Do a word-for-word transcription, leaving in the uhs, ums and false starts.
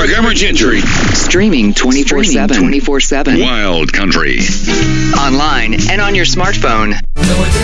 Montgomery Gentry. Streaming twenty-four seven. twenty-four seven. Wild Country. Online and on your smartphone.